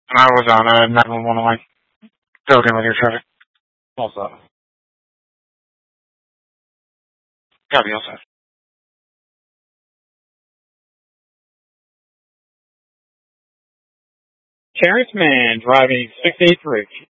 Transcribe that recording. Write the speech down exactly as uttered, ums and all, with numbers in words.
And I was on a nine one one line. Filled in with your traffic. All set. Copy, all set. Terrence Mann, driving six eight three.